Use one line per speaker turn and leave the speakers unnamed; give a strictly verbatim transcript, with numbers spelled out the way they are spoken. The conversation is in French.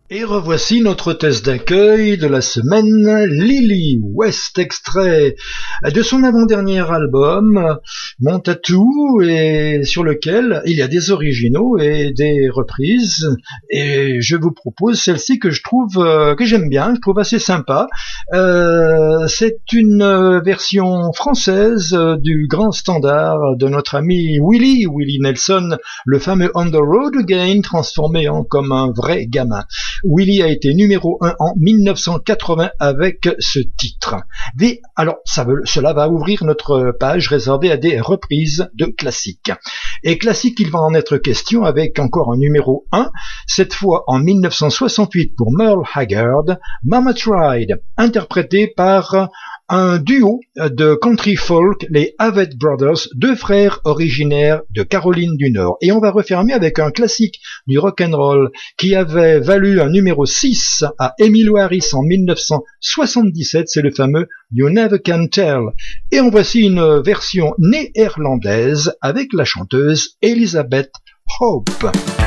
Et revoici notre hôtesse d'accueil de la semaine, Lily West, extrait de son avant-dernier album, Mon Tattoo, et sur lequel il y a des originaux et des reprises. Et je vous propose celle-ci que je trouve, euh, que j'aime bien, je trouve assez sympa. Euh, c'est une version française du grand standard de notre ami Willie, Willie Nelson, le fameux On the Road Again, transformé en comme un vrai gamin. Willie a été numéro un en mille neuf cent quatre-vingts avec ce titre. Des, alors, ça veut, cela va ouvrir notre page réservée à des reprises de classiques. Et classique, il va en être question avec encore un numéro un, cette fois en mille neuf cent soixante-huit pour Merle Haggard, Mama Tried, interprété par un duo de country folk, les Avett Brothers, deux frères originaires de Caroline du Nord. Et on va refermer avec un classique du rock'n'roll qui avait valu un numéro six à Emmylou Harris en mille neuf cent soixante-dix-sept, c'est le fameux You Never Can Tell. Et en voici une version néerlandaise avec la chanteuse Elizabeth Hope.